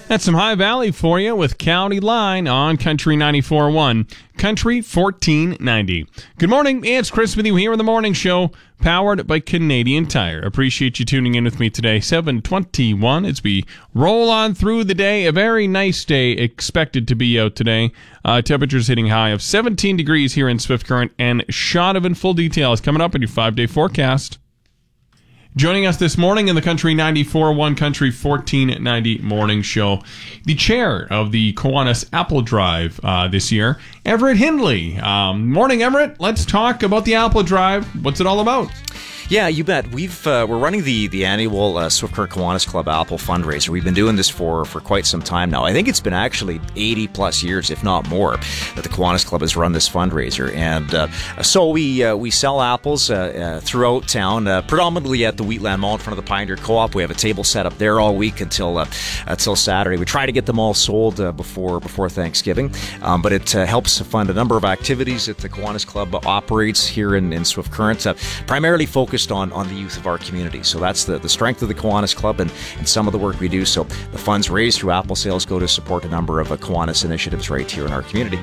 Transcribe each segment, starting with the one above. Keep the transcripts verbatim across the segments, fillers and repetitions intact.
That's some High Valley for you with County Line on Country ninety-four point one, Country fourteen ninety. Good morning, it's Chris with you here in the morning show, powered by Canadian Tire. Appreciate you tuning in with me today, seven twenty-one, as we roll on through the day. A very nice day expected to be out today. Uh, temperatures hitting high of seventeen degrees here in Swift Current, and shot of in full details coming up in your five-day forecast. Joining us this morning in the Country ninety-four point one Country fourteen ninety morning show, the chair of the Kiwanis Apple Drive uh, this year, Everett Hindley. Um, morning, Everett. Let's talk about the Apple Drive. What's it all about? Yeah, you bet. We've uh, we're running the the annual uh, Swift Current Kiwanis Club Apple fundraiser. We've been doing this for for quite some time now. I think it's been actually eighty plus years, if not more, that the Kiwanis Club has run this fundraiser. And uh, so we uh, we sell apples uh, uh, throughout town, uh, predominantly at the Wheatland Mall in front of the Pioneer Co-op. We have a table set up there all week until uh, until Saturday. We try to get them all sold uh, before before Thanksgiving, um, but it uh, helps fund a number of activities that the Kiwanis Club operates here in, in Swift Current, uh, primarily focused on, on the youth of our community. So that's the, the strength of the Kiwanis Club and, and some of the work we do. So the funds raised through Apple sales go to support a number of uh, Kiwanis initiatives right here in our community.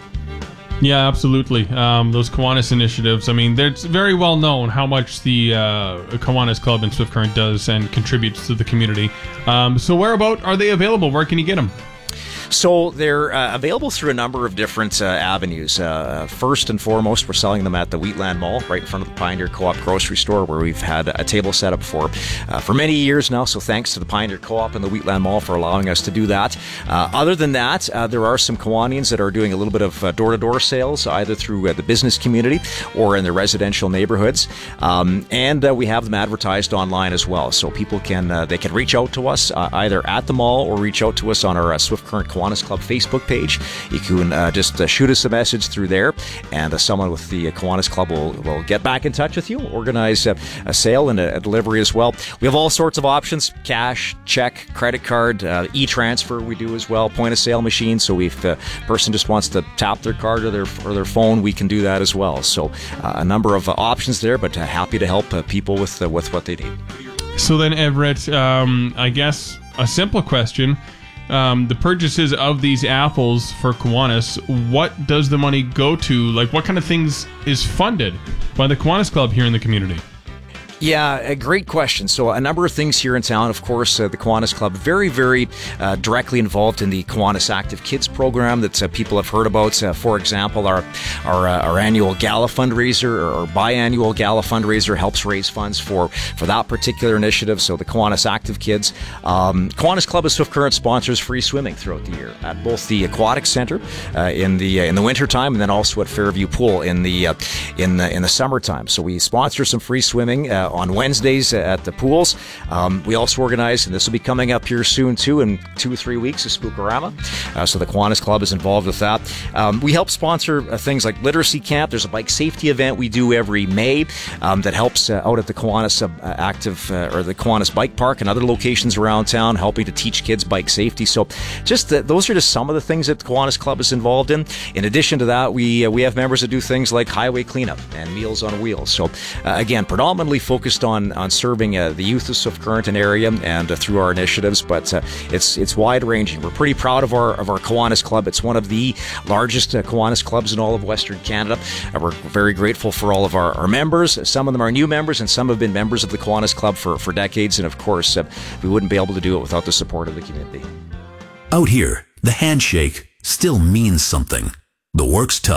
Yeah, absolutely. Um, those Kiwanis initiatives, I mean, it's very well known how much the uh, Kiwanis Club in Swift Current does and contributes to the community. Um, so whereabout are they available? Where can you get them? So they're uh, available through a number of different uh, avenues. Uh, first and foremost, we're selling them at the Wheatland Mall, right in front of the Pioneer Co-op grocery store, where we've had a table set up for uh, for many years now. So thanks to the Pioneer Co-op and the Wheatland Mall for allowing us to do that. Uh, other than that, uh, there are some Kiwanians that are doing a little bit of uh, door-to-door sales, either through uh, the business community or in the residential neighborhoods. Um, and uh, we have them advertised online as well. So people can uh, they can reach out to us uh, either at the mall or reach out to us on our uh, Swift Current Kiwanis Club Facebook page. You can uh, just uh, shoot us a message through there, and uh, someone with the uh, Kiwanis Club will, will get back in touch with you, organize uh, a sale and a, a delivery as well. We have all sorts of options: cash, check, credit card, uh, e-transfer we do as well, point of sale machine. So if a person just wants to tap their card or their or their phone, we can do that as well. So uh, a number of uh, options there, but uh, happy to help uh, people with uh, with what they need. So then, Everett, um, I guess a simple question. Um, the purchases of these apples for Kiwanis, what does the money go to? Like, what kind of things is funded by the Kiwanis Club here in the community? Yeah, a great question. So a number of things here in town. Of course, uh, the Kiwanis Club, very, very uh, directly involved in the Kiwanis Active Kids program that uh, people have heard about. Uh, for example, our our, uh, our annual gala fundraiser or, or biannual gala fundraiser helps raise funds for, for that particular initiative. So the Kiwanis Active Kids. Um, Kiwanis Club of Swift Current sponsors free swimming throughout the year at both the Aquatic Center uh, in the uh, in the wintertime, and then also at Fairview Pool in the uh, in the in the summertime. So we sponsor some free swimming Uh, on Wednesdays at the pools. Um, we also organize, and this will be coming up here soon too, in two or three weeks, a Spookorama. Uh, so the Kiwanis Club is involved with that. Um, we help sponsor uh, things like Literacy Camp. There's a bike safety event we do every May um, that helps uh, out at the Kiwanis uh, Active uh, or the Kiwanis Bike Park and other locations around town, helping to teach kids bike safety. So just uh, those are just some of the things that the Kiwanis Club is involved in. In addition to that, we uh, we have members that do things like highway cleanup and Meals on Wheels. So uh, again, predominantly focused on on serving uh, the youth of Swift Current and area, and uh, through our initiatives. But uh, it's it's wide ranging. We're pretty proud of our of our Kiwanis Club. It's one of the largest uh, Kiwanis clubs in all of Western Canada. Uh, we're very grateful for all of our, our members. Some of them are new members, and some have been members of the Kiwanis Club for for decades. And of course, uh, we wouldn't be able to do it without the support of the community. Out here, the handshake still means something. The work's tough.